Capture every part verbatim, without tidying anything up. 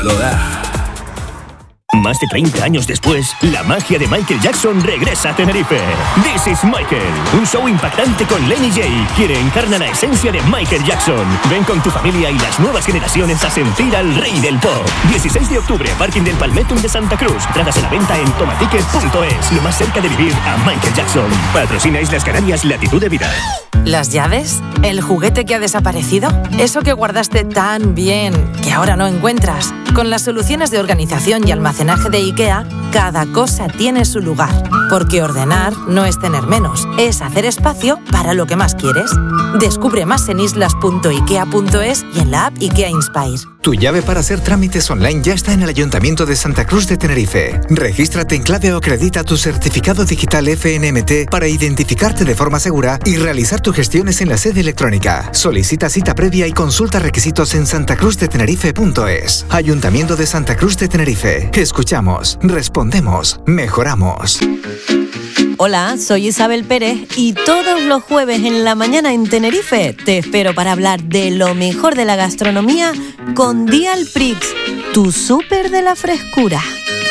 lo da. Más de treinta años después, la magia de Michael Jackson regresa a Tenerife. This is Michael, un show impactante con Lenny J, quien encarna la esencia de Michael Jackson. Ven con tu familia y las nuevas generaciones a sentir al rey del pop. dieciséis de octubre, Parking del Palmetum de Santa Cruz. Tratas a la venta en tomaticket punto es. Lo más cerca de vivir a Michael Jackson. Patrocina Islas Canarias, Latitud de Vida. ¿Las llaves? ¿El juguete que ha desaparecido? ¿Eso que guardaste tan bien que ahora no encuentras? Con las soluciones de organización y almacenaje de IKEA, cada cosa tiene su lugar. Porque ordenar no es tener menos, es hacer espacio para lo que más quieres. Descubre más en islas punto ikea punto es y en la app IKEA Inspire. Tu llave para hacer trámites online ya está en el Ayuntamiento de Santa Cruz de Tenerife. Regístrate en clave o acredita tu certificado digital F N M T para identificarte de forma segura y realizar tus gestiones en la sede electrónica. Solicita cita previa y consulta requisitos en santacruz de tenerife punto es. Ayuntamiento de Santa Cruz de Tenerife. Escuchamos, respondemos, mejoramos. Hola, soy Isabel Pérez y todos los jueves en la mañana en Tenerife te espero para hablar de lo mejor de la gastronomía con Dial Prix, tu súper de la frescura.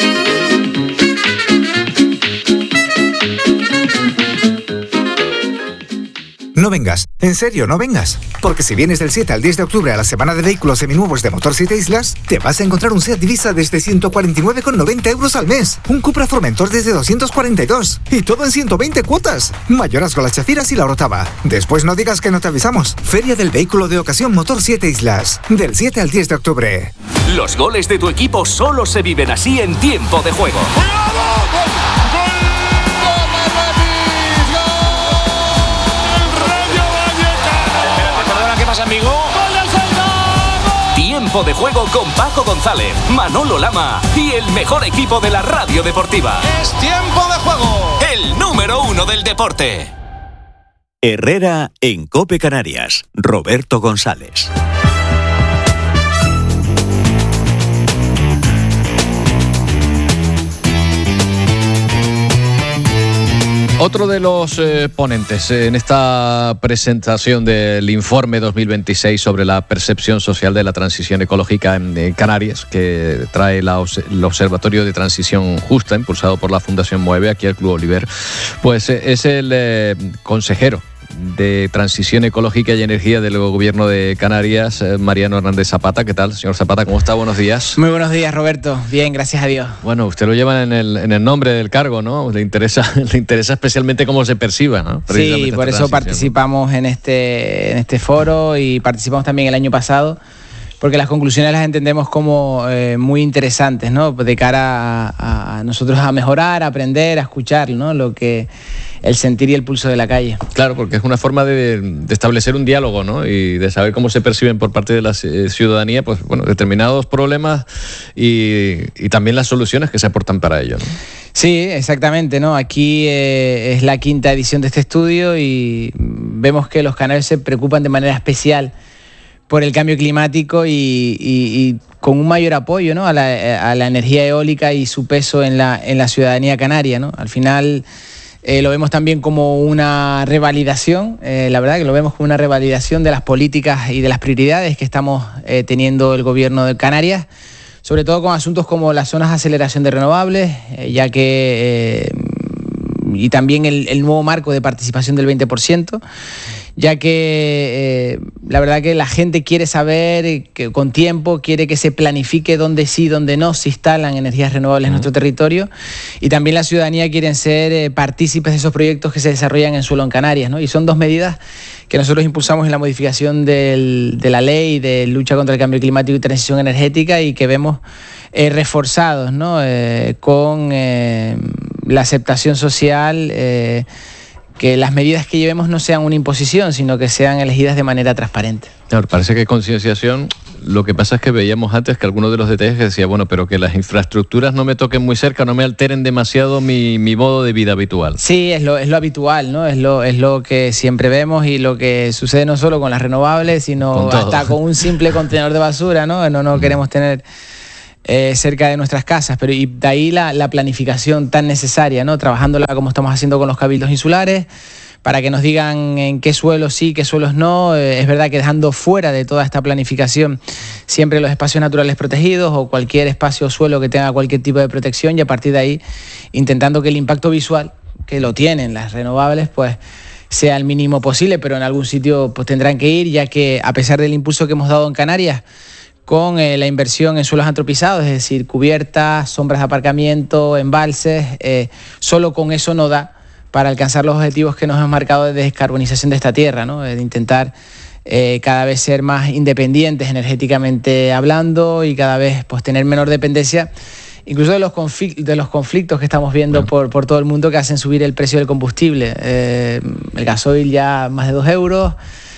No vengas, en serio, no vengas. Porque si vienes del siete al diez de octubre a la semana de vehículos seminuevos de Motor siete Islas, te vas a encontrar un Seat Divisa desde ciento cuarenta y nueve con noventa euros al mes, un Cupra Formentor desde doscientos cuarenta y dos y todo en ciento veinte cuotas. Mayorazgo, Las Chafiras y La Orotava. Después no digas que no te avisamos. Feria del Vehículo de Ocasión Motor siete Islas, del siete al diez de octubre. Los goles de tu equipo solo se viven así en tiempo de juego. Amigo. ¡Gol del Celta! Tiempo de juego con Paco González, Manolo Lama y el mejor equipo de la radio deportiva. Es tiempo de juego. El número uno del deporte. Herrera en COPE Canarias. Roberto González. Otro de los eh, ponentes en esta presentación del informe dos mil veintiséis sobre la percepción social de la transición ecológica en, en Canarias, que trae la, el Observatorio de Transición Justa, impulsado por la Fundación Mueve, aquí al Club Oliver, pues eh, es el eh, consejero de Transición Ecológica y Energía del Gobierno de Canarias, Mariano Hernández Zapata. ¿Qué tal, señor Zapata? ¿Cómo está? Buenos días. Muy buenos días, Roberto. Bien, gracias a Dios. Bueno, usted lo lleva en el, en el nombre del cargo, ¿no? Le interesa, le interesa especialmente cómo se perciba, ¿no? Sí, por eso participamos en este, en este foro y participamos también el año pasado, porque las conclusiones las entendemos como eh, muy interesantes, ¿no? De cara a, a nosotros a mejorar, a aprender, a escuchar, ¿no? Lo que el sentir y el pulso de la calle. Claro, porque es una forma de, de establecer un diálogo, ¿no? Y de saber cómo se perciben por parte de la ciudadanía, pues bueno, determinados problemas y, y también las soluciones que se aportan para ello, ¿no? Sí, exactamente, ¿no? Aquí eh, es la quinta edición de este estudio y vemos que los canarios se preocupan de manera especial por el cambio climático y, y, y con un mayor apoyo, ¿no? a, la, a la energía eólica y su peso en la, en la ciudadanía canaria, ¿no? Al final eh, lo vemos también como una revalidación, eh, la verdad que lo vemos como una revalidación de las políticas y de las prioridades que estamos eh, teniendo el gobierno de Canarias, sobre todo con asuntos como las zonas de aceleración de renovables, eh, ya que eh, y también el, el nuevo marco de participación del veinte por ciento, ya que eh, la verdad que la gente quiere saber que con tiempo, quiere que se planifique dónde sí, dónde no se instalan energías renovables uh-huh. en nuestro territorio, y también la ciudadanía quiere ser eh, partícipes de esos proyectos que se desarrollan en suelo en Canarias, ¿no? Y son dos medidas que nosotros impulsamos en la modificación del, de la ley de lucha contra el cambio climático y transición energética y que vemos eh, reforzados, ¿no? eh, con eh, la aceptación social, eh, que las medidas que llevemos no sean una imposición, sino que sean elegidas de manera transparente. Claro, parece que hay concienciación. Lo que pasa es que veíamos antes que algunos de los detalles que decía, bueno, pero que las infraestructuras no me toquen muy cerca, no me alteren demasiado mi, mi modo de vida habitual. Sí, es lo, es lo habitual, ¿no? Es lo, es lo que siempre vemos y lo que sucede no solo con las renovables, sino con hasta con un simple contenedor de basura, ¿no? No, no queremos tener Eh, cerca de nuestras casas, pero y de ahí la, la planificación tan necesaria, ¿no? Trabajándola como estamos haciendo con los cabildos insulares, para que nos digan en qué suelos sí, qué suelos no. Eh, es verdad que dejando fuera de toda esta planificación siempre los espacios naturales protegidos o cualquier espacio o suelo que tenga cualquier tipo de protección, y a partir de ahí intentando que el impacto visual, que lo tienen las renovables, pues sea el mínimo posible, pero en algún sitio pues tendrán que ir, ya que a pesar del impulso que hemos dado en Canarias con eh, la inversión en suelos antropizados, es decir, cubiertas, sombras de aparcamiento, embalses, eh, solo con eso no da para alcanzar los objetivos que nos hemos marcado de descarbonización de esta tierra, ¿no? De intentar eh, cada vez ser más independientes energéticamente hablando y cada vez pues tener menor dependencia, incluso de los, conflic- de los conflictos que estamos viendo bueno. por, por todo el mundo, que hacen subir el precio del combustible. Eh, el gasoil ya más de dos euros,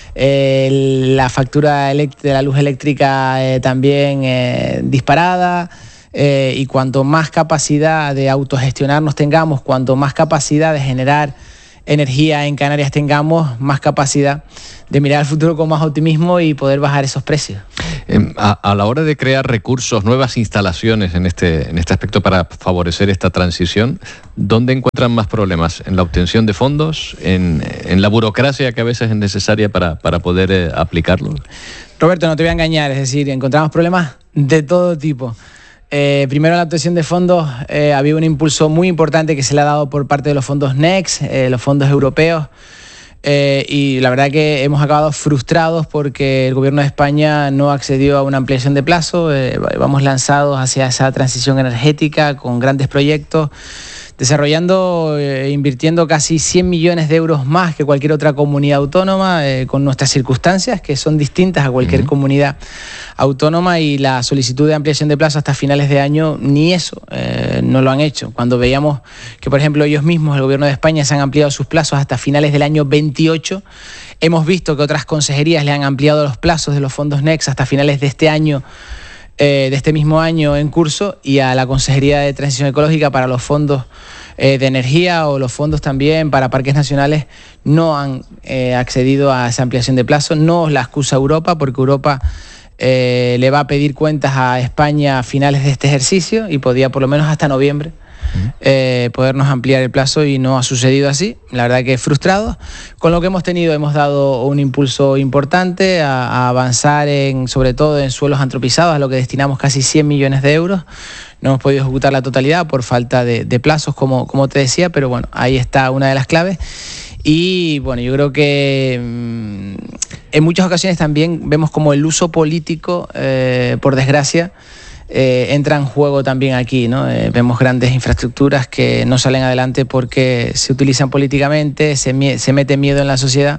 eh, la factura elect- de la luz eléctrica eh, también eh, disparada. Eh, y cuanto más capacidad de autogestionarnos tengamos, cuanto más capacidad de generar energía en Canarias tengamos, más capacidad de mirar al futuro con más optimismo y poder bajar esos precios. Eh, a, a la hora de crear recursos, nuevas instalaciones en este, en este aspecto para favorecer esta transición, ¿dónde encuentran más problemas? ¿En la obtención de fondos? ¿En, en la burocracia que a veces es necesaria para, para poder eh, aplicarlo? Roberto, no te voy a engañar, es decir, encontramos problemas de todo tipo. Eh, primero, en la obtención de fondos eh, había un impulso muy importante que se le ha dado por parte de los fondos Next, eh, los fondos europeos, eh, y la verdad que hemos acabado frustrados porque el Gobierno de España no accedió a una ampliación de plazo. Eh, vamos lanzados hacia esa transición energética con grandes proyectos, desarrollando e eh, invirtiendo casi cien millones de euros más que cualquier otra comunidad autónoma, eh, con nuestras circunstancias que son distintas a cualquier uh-huh. comunidad autónoma, y la solicitud de ampliación de plazo hasta finales de año ni eso eh, no lo han hecho. Cuando veíamos que, por ejemplo, ellos mismos, el Gobierno de España, se han ampliado sus plazos hasta finales del año veintiocho, hemos visto que otras consejerías le han ampliado los plazos de los fondos Next hasta finales de este año, Eh, de este mismo año en curso, y a la Consejería de Transición Ecológica para los fondos eh, de energía o los fondos también para parques nacionales no han eh, accedido a esa ampliación de plazo. No la excusa Europa, porque Europa eh, le va a pedir cuentas a España a finales de este ejercicio y podía por lo menos hasta noviembre Eh, podernos ampliar el plazo, y no ha sucedido así. La verdad que frustrados. Con lo que hemos tenido, hemos dado un impulso importante a, a avanzar en, sobre todo en suelos antropizados, a lo que destinamos casi cien millones de euros. No hemos podido ejecutar la totalidad por falta de, de plazos, como, como te decía, pero bueno, ahí está una de las claves. Y bueno, yo creo que mmm, en muchas ocasiones también vemos como el uso político, eh, por desgracia, Eh, entra en juego también aquí, ¿no? Eh, vemos grandes infraestructuras que no salen adelante porque se utilizan políticamente, se, mie- se mete miedo en la sociedad,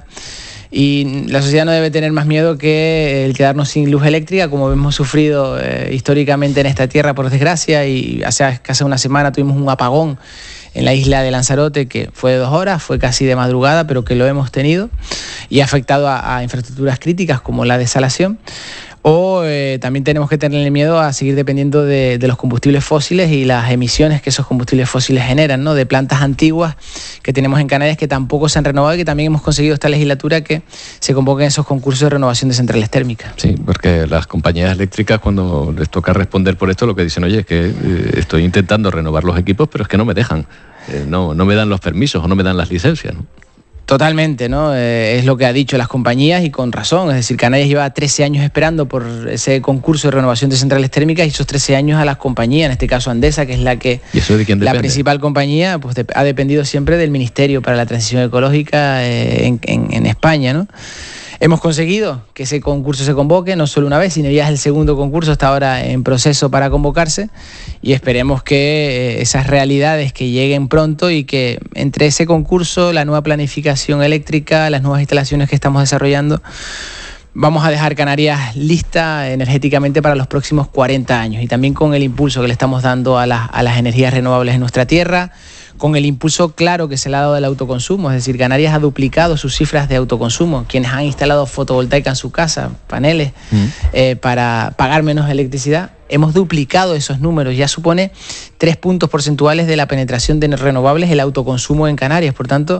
y la sociedad no debe tener más miedo que el quedarnos sin luz eléctrica, como hemos sufrido eh, históricamente en esta tierra, por desgracia, y hace, hace una semana tuvimos un apagón en la isla de Lanzarote que fue de dos horas, fue casi de madrugada, pero que lo hemos tenido y ha afectado a, a infraestructuras críticas como la desalación. O eh, también tenemos que tenerle miedo a seguir dependiendo de, de los combustibles fósiles y las emisiones que esos combustibles fósiles generan, ¿no? De plantas antiguas que tenemos en Canarias que tampoco se han renovado, y que también hemos conseguido esta legislatura que se convoquen esos concursos de renovación de centrales térmicas. Sí, porque las compañías eléctricas, cuando les toca responder por esto, lo que dicen, oye, es que eh, estoy intentando renovar los equipos, pero es que no me dejan, eh, no, no me dan los permisos o no me dan las licencias, ¿no? Totalmente, ¿no? Eh, es lo que ha dicho las compañías, y con razón. Es decir, Canarias lleva trece años esperando por ese concurso de renovación de centrales térmicas, y esos trece años a las compañías, en este caso Andesa, que es la que ¿Y eso de quién la depende? principal compañía, pues de, ha dependido siempre del Ministerio para la Transición Ecológica eh, en, en, en España, ¿no? Hemos conseguido que ese concurso se convoque, no solo una vez, sino ya es el segundo concurso, está ahora en proceso para convocarse, y esperemos que esas realidades que lleguen pronto, y que entre ese concurso, la nueva planificación eléctrica, las nuevas instalaciones que estamos desarrollando, vamos a dejar Canarias lista energéticamente para los próximos cuarenta años, y también con el impulso que le estamos dando a las, a las energías renovables en nuestra tierra, con el impulso claro que se le ha dado del autoconsumo. Es decir, Canarias ha duplicado sus cifras de autoconsumo. Quienes han instalado fotovoltaica en su casa, paneles, mm. eh, para pagar menos electricidad, hemos duplicado esos números. Ya supone tres puntos porcentuales de la penetración de renovables el autoconsumo en Canarias. Por tanto,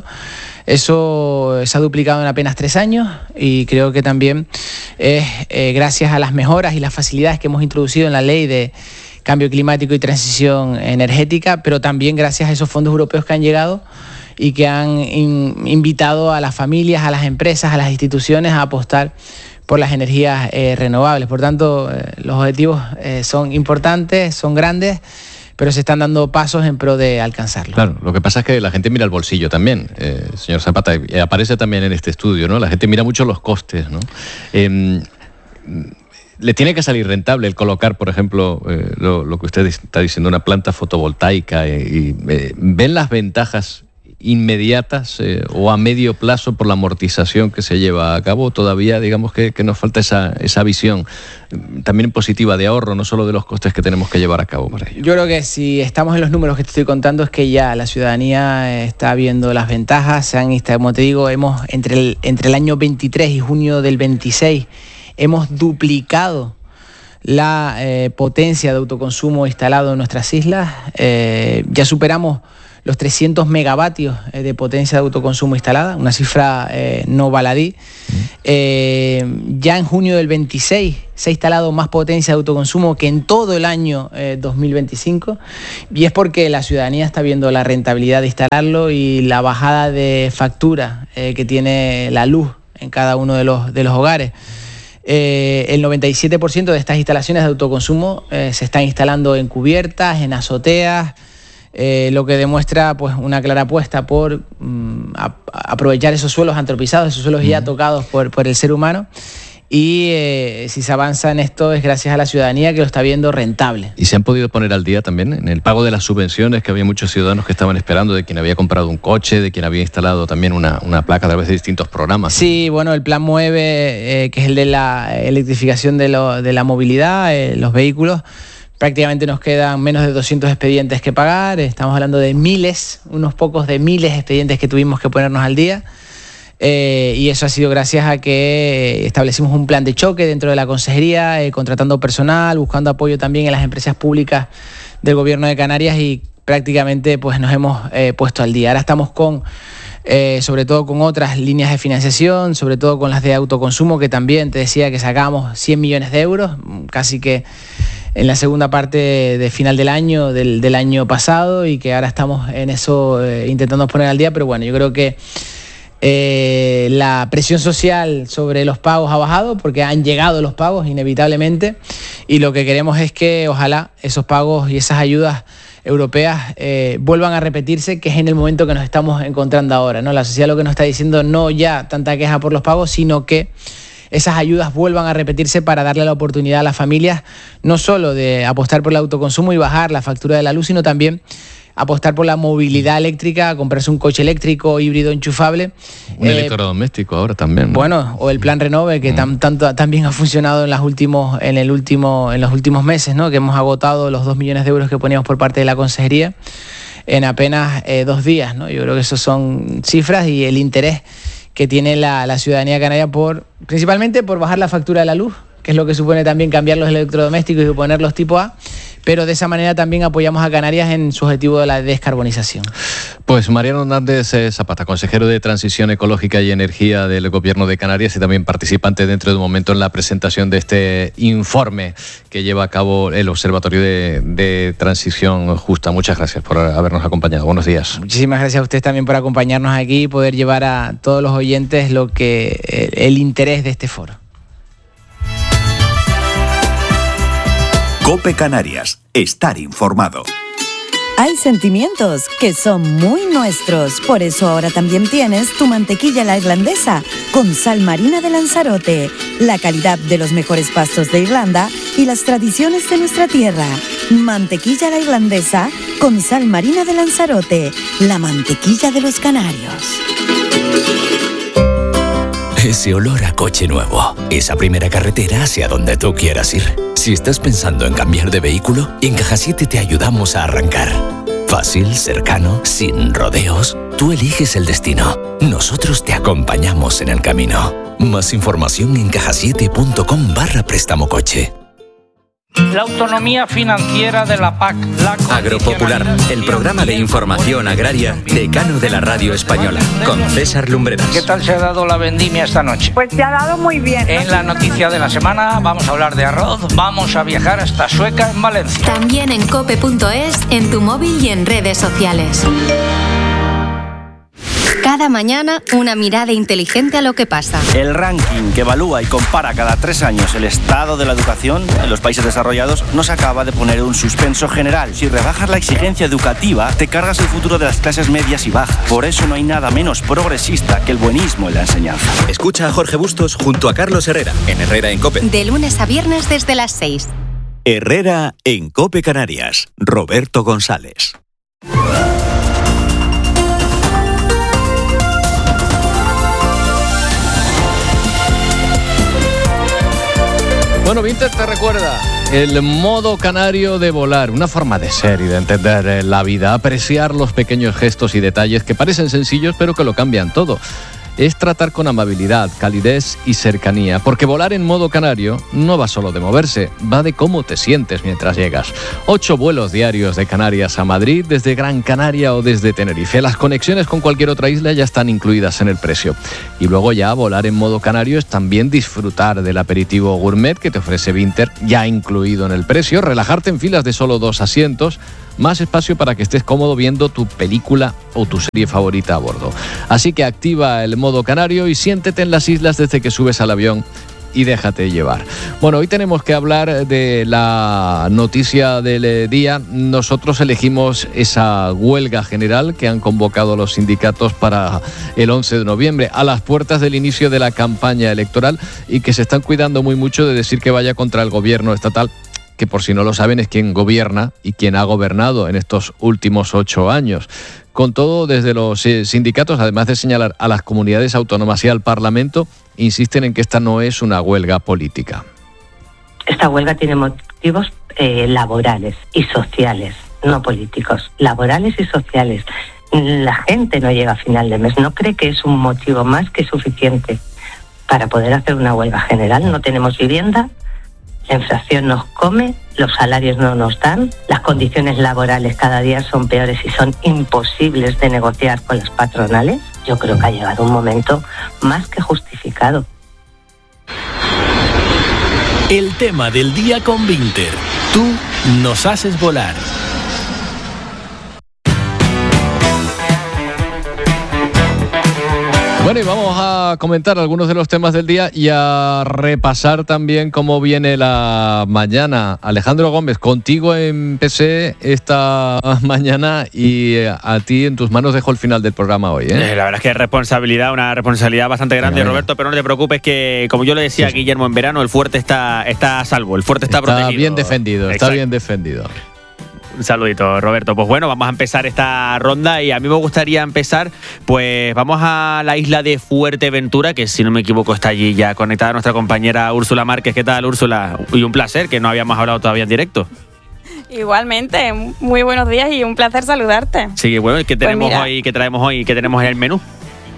eso se ha duplicado en apenas tres años, y creo que también es eh, gracias a las mejoras y las facilidades que hemos introducido en la ley de cambio climático y transición energética, pero también gracias a esos fondos europeos que han llegado y que han in, invitado a las familias, a las empresas, a las instituciones a apostar por las energías eh, renovables. Por tanto, eh, los objetivos eh, son importantes, son grandes, pero se están dando pasos en pro de alcanzarlo. Claro, lo que pasa es que la gente mira el bolsillo también, eh, señor Zapata, y aparece también en este estudio, ¿no? La gente mira mucho los costes, ¿no? Eh, le tiene que salir rentable el colocar, por ejemplo, eh, lo, lo que usted está diciendo, una planta fotovoltaica, eh, y eh, ¿ven las ventajas inmediatas eh, o a medio plazo por la amortización que se lleva a cabo? Todavía digamos que, que nos falta esa, esa visión también positiva de ahorro, no solo de los costes que tenemos que llevar a cabo para ello. Yo creo que si estamos en los números que te estoy contando es que ya la ciudadanía está viendo las ventajas. Se han, como te digo, hemos entre el, entre el año veintitrés y junio del veintiséis hemos duplicado la eh, potencia de autoconsumo instalado en nuestras islas. Eh, ya superamos los trescientos megavatios de potencia de autoconsumo instalada, una cifra eh, no baladí. Eh, ya en junio del veintiséis se ha instalado más potencia de autoconsumo que en todo el año eh, dos mil veinticinco, y es porque la ciudadanía está viendo la rentabilidad de instalarlo y la bajada de factura eh, que tiene la luz en cada uno de los, de los hogares. Eh, el noventa y siete por ciento de estas instalaciones de autoconsumo eh, se están instalando en cubiertas, en azoteas, Eh, lo que demuestra pues una clara apuesta por mm, a, aprovechar esos suelos antropizados, esos suelos ya tocados por, por el ser humano, y eh, si se avanza en esto es gracias a la ciudadanía que lo está viendo rentable. ¿Y se han podido poner al día también en el pago de las subvenciones que había muchos ciudadanos que estaban esperando, de quien había comprado un coche, de quien había instalado también una, una placa a través de distintos programas? Sí, bueno, el plan MUEVE, eh, que es el de la electrificación de, lo, de la movilidad, eh, los vehículos, prácticamente nos quedan menos de doscientos expedientes que pagar. Estamos hablando de miles, unos pocos de miles de expedientes que tuvimos que ponernos al día. Eh, y eso ha sido gracias a que establecimos un plan de choque dentro de la consejería, eh, contratando personal, buscando apoyo también en las empresas públicas del Gobierno de Canarias, y prácticamente pues nos hemos eh, puesto al día. Ahora estamos con, eh, sobre todo con otras líneas de financiación, sobre todo con las de autoconsumo, que también te decía que sacamos cien millones de euros, casi que en la segunda parte de final del año, del, del año pasado, y que ahora estamos en eso eh, intentando poner al día. Pero bueno, yo creo que eh, la presión social sobre los pagos ha bajado, porque han llegado los pagos inevitablemente, y lo que queremos es que ojalá esos pagos y esas ayudas europeas eh, vuelvan a repetirse, que es en el momento que nos estamos encontrando ahora, ¿no? La sociedad lo que nos está diciendo, no ya tanta queja por los pagos, sino que esas ayudas vuelvan a repetirse para darle la oportunidad a las familias no solo de apostar por el autoconsumo y bajar la factura de la luz, sino también apostar por la movilidad eléctrica, comprarse un coche eléctrico híbrido enchufable. Un eh, electrodoméstico ahora también, ¿no? Bueno, o el plan Renove, que tan, tanto, también ha funcionado en, las últimos, en, el último, en los últimos meses, ¿no? Que hemos agotado los dos millones de euros que poníamos por parte de la consejería en apenas eh, dos días, ¿no? Yo creo que eso son cifras y el interés que tiene la, la ciudadanía canaria por, principalmente por bajar la factura de la luz, que es lo que supone también cambiar los electrodomésticos y ponerlos tipo A, pero de esa manera también apoyamos a Canarias en su objetivo de la descarbonización. Pues Mariano Hernández Zapata, consejero de Transición Ecológica y Energía del Gobierno de Canarias, y también participante dentro de un momento en la presentación de este informe que lleva a cabo el Observatorio de, de Transición Justa. Muchas gracias por habernos acompañado. Buenos días. Muchísimas gracias a ustedes también por acompañarnos aquí y poder llevar a todos los oyentes lo que el, el interés de este foro. COPE Canarias. Estar informado. Hay sentimientos que son muy nuestros, por eso ahora también tienes tu mantequilla a la irlandesa con sal marina de Lanzarote, la calidad de los mejores pastos de Irlanda y las tradiciones de nuestra tierra. Mantequilla a la irlandesa con sal marina de Lanzarote, la mantequilla de los canarios. Ese olor a coche nuevo, esa primera carretera hacia donde tú quieras ir. Si estás pensando en cambiar de vehículo, en Caja siete te ayudamos a arrancar. Fácil, cercano, sin rodeos. Tú eliges el destino. Nosotros te acompañamos en el camino. Más información en cajasiete punto com barra préstamo coche. La autonomía financiera de la P A C. La Agropopular, el programa de información agraria decano de la radio española, con César Lumbreras. ¿Qué tal se ha dado la vendimia esta noche? Pues se ha dado muy bien. En la noticia de la semana vamos a hablar de arroz, vamos a viajar hasta Sueca, en Valencia. También en cope punto es, en tu móvil y en redes sociales. Cada mañana, una mirada inteligente a lo que pasa. El ranking que evalúa y compara cada tres años el estado de la educación en los países desarrollados nos acaba de poner un suspenso general. Si rebajas la exigencia educativa, te cargas el futuro de las clases medias y bajas. Por eso no hay nada menos progresista que el buenismo en la enseñanza. Escucha a Jorge Bustos junto a Carlos Herrera, en Herrera en COPE. De lunes a viernes desde las seis. Herrera en COPE Canarias. Roberto González. Bueno, Vinter te recuerda el modo canario de volar, una forma de ser y de entender la vida, apreciar los pequeños gestos y detales que parecen sencillos pero que lo cambian todo. Es tratar con amabilidad, calidez y cercanía, porque volar en modo canario no va solo de moverse, va de cómo te sientes mientras llegas. Ocho vuelos diarios de Canarias a Madrid, desde Gran Canaria o desde Tenerife. Las conexiones con cualquier otra isla ya están incluidas en el precio. Y luego ya volar en modo canario es también disfrutar del aperitivo gourmet que te ofrece Vinter, ya incluido en el precio, relajarte en filas de solo dos asientos, más espacio para que estés cómodo viendo tu película o tu serie favorita a bordo. Así que activa el modo canario y siéntete en las islas desde que subes al avión y déjate llevar. Bueno, hoy tenemos que hablar de la noticia del día. Nosotros elegimos esa huelga general que han convocado los sindicatos para el once de noviembre, a las puertas del inicio de la campaña electoral, y que se están cuidando muy mucho de decir que vaya contra el gobierno estatal, que por si no lo saben es quien gobierna y quien ha gobernado en estos últimos ocho años. Con todo, desde los sindicatos, además de señalar a las comunidades autónomas y al Parlamento, insisten en que esta no es una huelga política. Esta huelga tiene motivos eh, laborales y sociales, no políticos, laborales y sociales. La gente no llega a final de mes, no cree que es un motivo más que suficiente para poder hacer una huelga general. No tenemos vivienda, la inflación nos come, los salarios no nos dan, las condiciones laborales cada día son peores y son imposibles de negociar con las patronales. Yo creo que ha llegado un momento más que justificado. El tema del día con Vinter. Tú nos haces volar. Bueno, y vamos a comentar algunos de los temas del día y a repasar también cómo viene la mañana. Alejandro Gómez, contigo empecé esta mañana y a ti en tus manos dejo el final del programa hoy, ¿eh? Eh, la verdad es que es responsabilidad, una responsabilidad bastante grande, sí, Roberto, pero no te preocupes que, como yo le decía sí, a Guillermo en verano, el fuerte está, está a salvo, el fuerte está, está protegido. Está bien defendido, Exacto. está bien defendido. Un saludito, Roberto. Pues bueno, vamos a empezar esta ronda y a mí me gustaría empezar, pues vamos a la isla de Fuerteventura, que si no me equivoco está allí ya conectada nuestra compañera Úrsula Márquez. ¿Qué tal, Úrsula? Y un placer, que no habíamos hablado todavía en directo. Igualmente, muy buenos días y un placer saludarte. Sí, bueno, ¿qué tenemos pues hoy? ¿Qué traemos hoy? ¿Qué tenemos en el menú?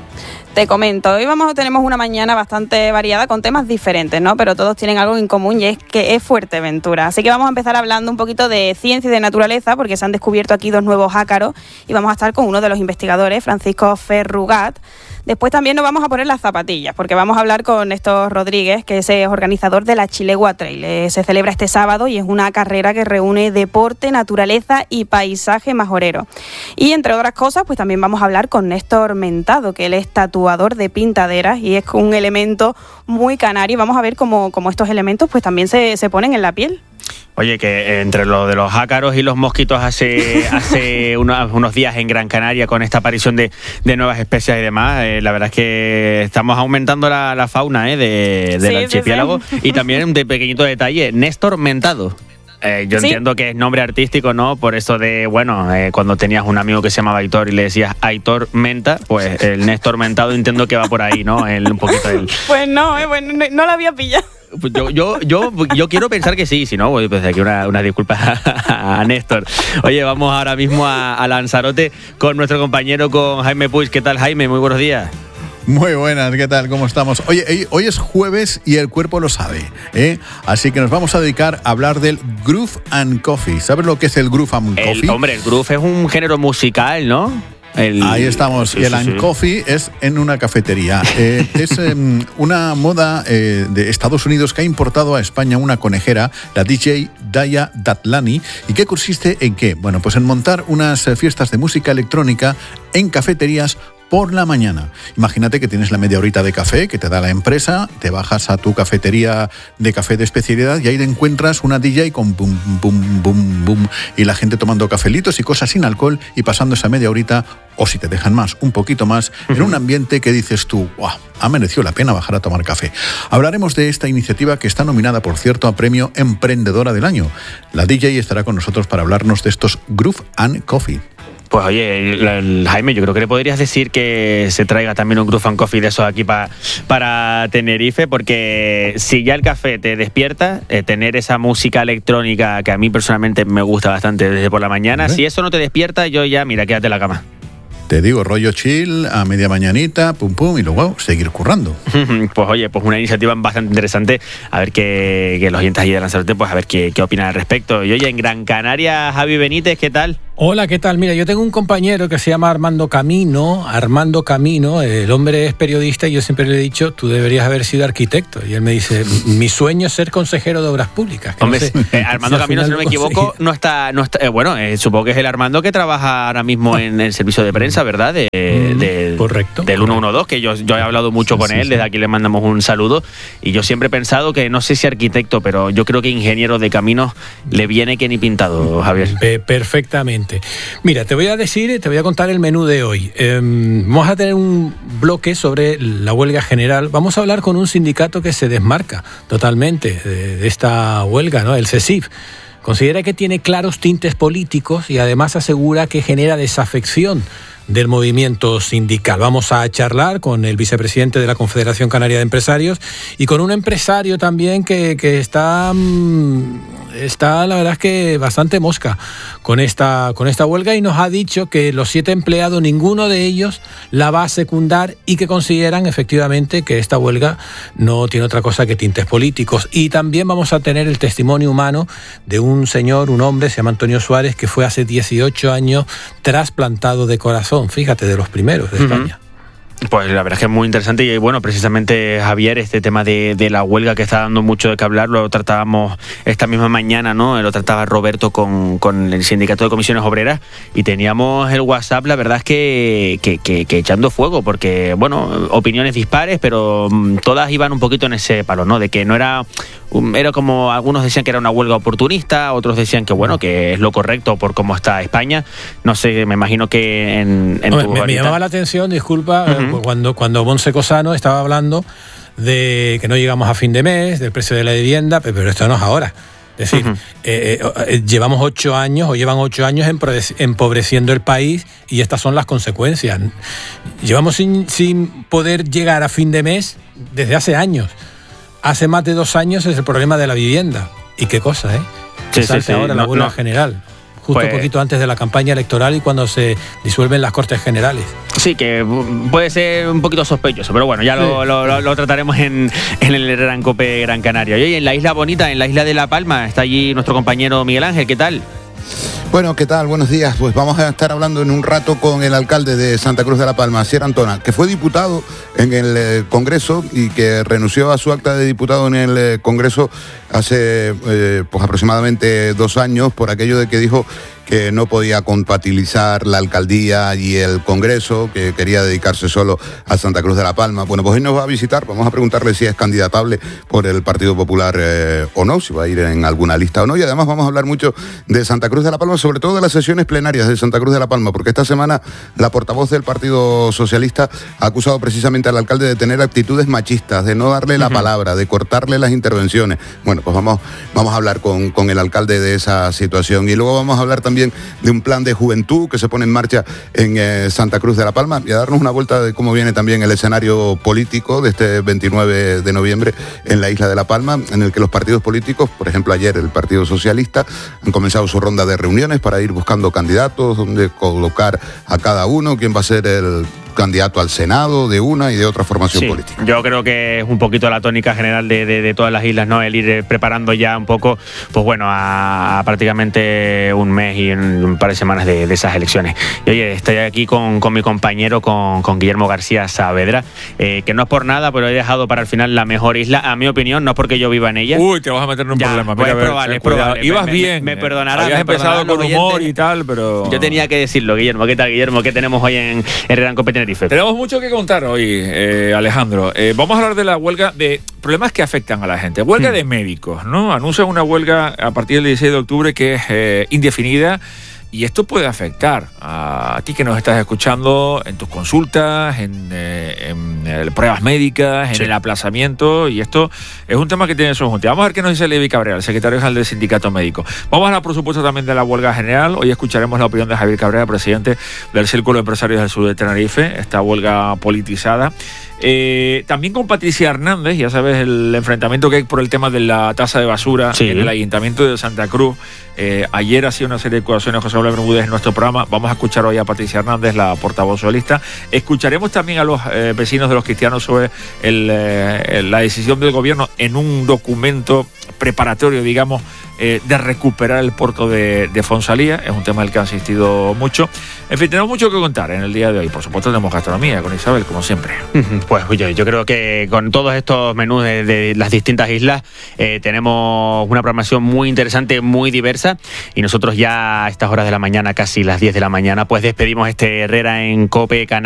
Te comento, hoy vamos tenemos una mañana bastante variada con temas diferentes, ¿no? Pero todos tienen algo en común y es que es Fuerteventura. Así que vamos a empezar hablando un poquito de ciencia y de naturaleza, porque se han descubierto aquí dos nuevos ácaros y vamos a estar con uno de los investigadores, Francisco Ferrugat. Después también nos vamos a poner las zapatillas, porque vamos a hablar con Néstor Rodríguez, que es organizador de la Chilegua Trail. Eh, se celebra este sábado y es una carrera que reúne deporte, naturaleza y paisaje majorero. Y entre otras cosas, pues también vamos a hablar con Néstor Mentado, que él es tatuador de pintaderas y es un elemento muy canario. Vamos a ver cómo, cómo estos elementos pues también se, se ponen en la piel. Oye, que entre lo de los ácaros y los mosquitos hace hace unos, unos días en Gran Canaria con esta aparición de, de nuevas especies y demás, eh, la verdad es que estamos aumentando la, la fauna eh, de, del sí, archipiélago. Sí, sí. Y también de pequeñito detalle, Néstor Mentado. Eh, yo ¿Sí? entiendo que es nombre artístico, ¿no? Por eso de, bueno, eh, cuando tenías un amigo que se llamaba Aitor y le decías Aitor Menta, pues el Néstor Mentado entiendo que va por ahí, ¿no? El, un poquito el... Pues no, eh, bueno, no, no lo había pillado. Yo, yo, yo, yo quiero pensar que sí, si no, pues aquí una, una disculpa a, a Néstor. Oye, vamos ahora mismo a, a Lanzarote con nuestro compañero, con Jaime Puig. ¿Qué tal, Jaime? Muy buenos días. Muy buenas, ¿qué tal? ¿Cómo estamos? Oye, hoy es jueves y el cuerpo lo sabe, ¿eh? Así que nos vamos a dedicar a hablar del Groove and Coffee. ¿Sabes lo que es el Groove and Coffee? El, hombre, el groove es un género musical, ¿no? El... Ahí estamos. Sí, y el sí, and sí. Coffee es en una cafetería. Eh, es eh, una moda eh, de Estados Unidos que ha importado a España una conejera, la D J Daya Datlani. ¿Y qué consiste en qué? Bueno, pues en montar unas fiestas de música electrónica en cafeterías por la mañana. Imagínate que tienes la media horita de café que te da la empresa, te bajas a tu cafetería de café de especialidad y ahí te encuentras una D J con bum, bum, bum, bum, y la gente tomando cafelitos y cosas sin alcohol y pasando esa media horita, o si te dejan más, un poquito más, uh-huh. en un ambiente que dices tú, ¡wow!, ha merecido la pena bajar a tomar café. Hablaremos de esta iniciativa que está nominada, por cierto, a Premio Emprendedora del Año. La D J estará con nosotros para hablarnos de estos Groove and Coffee. Pues oye, el, el, Jaime, yo creo que le podrías decir que se traiga también un Groove and Coffee de esos aquí pa, para Tenerife, porque si ya el café te despierta, eh, tener esa música electrónica que a mí personalmente me gusta bastante desde por la mañana, ¿eh? Si eso no te despierta, yo ya, mira, quédate en la cama. Te digo, rollo chill, a media mañanita, pum pum, y luego seguir currando. Pues oye, pues una iniciativa bastante interesante. A ver que, que los oyentes allí de Lanzarote, pues a ver qué, qué opinan al respecto. Y oye, en Gran Canaria, Javi Benítez, ¿qué tal? Hola, ¿qué tal? Mira, yo tengo un compañero que se llama Armando Camino, Armando Camino, el hombre es periodista y yo siempre le he dicho, tú deberías haber sido arquitecto. Y él me dice, mi sueño es ser consejero de obras públicas. Hombre, no sé, eh, Armando si Camino, si no me equivoco, no está, no está eh, bueno, eh, supongo que es el Armando que trabaja ahora mismo en el servicio de prensa, ¿verdad? De, mm, de, correcto. Del ciento doce, que yo, yo he hablado mucho sí, con sí, él, sí. Desde aquí le mandamos un saludo. Y yo siempre he pensado que, no sé si arquitecto, pero yo creo que ingeniero de caminos le viene que ni pintado, Javier. Pe- perfectamente. Mira, te voy a decir, te voy a contar el menú de hoy. Eh, vamos a tener un bloque sobre la huelga general. Vamos a hablar con un sindicato que se desmarca totalmente de, de esta huelga, ¿no? El C E S I F. Considera que tiene claros tintes políticos y además asegura que genera desafección del movimiento sindical. Vamos a charlar con el vicepresidente de la Confederación Canaria de Empresarios y con un empresario también que, que está, está, la verdad es que bastante mosca con esta, con esta huelga y nos ha dicho que los siete empleados, ninguno de ellos la va a secundar y que consideran efectivamente que esta huelga no tiene otra cosa que tintes políticos. Y también vamos a tener el testimonio humano de un señor, un hombre, se llama Antonio Suárez, que fue hace dieciocho años trasplantado de corazón. Fíjate, de los primeros de España. Pues la verdad es que es muy interesante y bueno, precisamente Javier, este tema de, de la huelga que está dando mucho de qué hablar, lo tratábamos esta misma mañana, ¿no? Lo trataba Roberto con, con el Sindicato de Comisiones Obreras y teníamos el WhatsApp, la verdad es que, que, que, que echando fuego, porque bueno, opiniones dispares, pero todas iban un poquito en ese palo, ¿no? De que no era, era como, algunos decían que era una huelga oportunista, otros decían que bueno, que es lo correcto por cómo está España. No sé, me imagino que en, en Hombre, tu me, ahorita... me llamaba la atención, disculpa, uh-huh. Cuando, cuando Monse Cosano estaba hablando de que no llegamos a fin de mes, del precio de la vivienda, pero esto no es ahora. Es decir, uh-huh. eh, eh, llevamos ocho años o llevan ocho años empobreciendo el país y estas son las consecuencias. Llevamos sin, sin poder llegar a fin de mes desde hace años. Hace más de dos años es el problema de la vivienda. ¿Y qué cosa, eh? Sí, que salte sí, sí. ahora la no, huelga no. general. Justo Pues, un poquito antes de la campaña electoral y cuando se disuelven las Cortes Generales. Sí, que puede ser un poquito sospechoso, pero bueno, ya sí. lo, lo, lo trataremos en, en el Gran Cope Gran Canaria. Y oye, en la isla bonita, en la isla de La Palma, está allí nuestro compañero Miguel Ángel, ¿qué tal? Bueno, ¿qué tal? Buenos días. Pues vamos a estar hablando en un rato con el alcalde de Santa Cruz de la Palma, Asier Antona, que fue diputado en el eh, Congreso y que renunció a su acta de diputado en el eh, Congreso hace eh, pues aproximadamente dos años por aquello de que dijo que no podía compatibilizar la alcaldía y el Congreso, que quería dedicarse solo a Santa Cruz de la Palma. Bueno, pues hoy nos va a visitar, vamos a preguntarle si es candidatable por el Partido Popular eh, o no, si va a ir en alguna lista o no, y además vamos a hablar mucho de Santa Cruz de la Palma, sobre todo de las sesiones plenarias de Santa Cruz de la Palma, porque esta semana la portavoz del Partido Socialista ha acusado precisamente al alcalde de tener actitudes machistas, de no darle la uh-huh. palabra, de cortarle las intervenciones. Bueno, pues vamos, vamos a hablar con, con el alcalde de esa situación, y luego vamos a hablar también de un plan de juventud que se pone en marcha en eh, Santa Cruz de la Palma y a darnos una vuelta de cómo viene también el escenario político de este veintinueve de noviembre en la isla de La Palma, en el que los partidos políticos, por ejemplo ayer el Partido Socialista, han comenzado su ronda de reuniones para ir buscando candidatos, donde colocar a cada uno, quién va a ser el candidato al Senado de una y de otra formación sí, política. Yo creo que es un poquito la tónica general de, de, de todas las islas, ¿no? El ir preparando ya un poco, pues bueno, a, a prácticamente un mes y un, un par de semanas de, de esas elecciones. Y oye, estoy aquí con, con mi compañero, con, con Guillermo García Saavedra, eh, que no es por nada, pero he dejado para el final la mejor isla, a mi opinión, no porque yo viva en ella. Uy, te vas a meter en un ya, problema. Pues Mira, es probable, es probable. Ibas me, bien. Me, me perdonarás. Habías me empezado con humor oyentes. y tal, pero... Yo tenía que decirlo, Guillermo. ¿Qué tal, Guillermo? ¿Qué tenemos hoy en el Gran Cope Tenerife? Tenerife. Tenemos mucho que contar hoy, eh, Alejandro. Eh, vamos a hablar de la huelga, de problemas que afectan a la gente. Huelga hmm. de médicos, ¿no? Anuncian una huelga a partir del dieciséis de octubre que es eh, indefinida. Y esto puede afectar a ti que nos estás escuchando en tus consultas, en, eh, en, en pruebas médicas, en sí. el aplazamiento. Y esto es un tema que tiene su junta. Vamos a ver qué nos dice Levi Cabrera, el secretario general del Sindicato Médico. Vamos a hablar, por supuesto, también de la huelga general. Hoy escucharemos la opinión de Javier Cabrera, presidente del Círculo de Empresarios del Sur de Tenerife, esta huelga politizada. Eh, también con Patricia Hernández, ya sabes, el enfrentamiento que hay por el tema de la tasa de basura sí. en el Ayuntamiento de Santa Cruz. Eh, ayer ha sido una serie de acusaciones José Manuel Bermúdez en nuestro programa. Vamos a escuchar hoy a Patricia Hernández, la portavoz socialista. Escucharemos también a los eh, vecinos de Los Cristianos sobre el, eh, la decisión del gobierno en un documento preparatorio, digamos, eh, de recuperar el puerto de, de Fonsalía. Es un tema del que han insistido mucho. En fin, tenemos mucho que contar en el día de hoy. Por supuesto, tenemos gastronomía con Isabel, como siempre. Pues yo, yo creo que con todos estos menús de, de las distintas islas eh, tenemos una programación muy interesante, muy diversa, y nosotros ya a estas horas de la mañana, casi las diez de la mañana, pues despedimos este Herrera en COPE Canarias.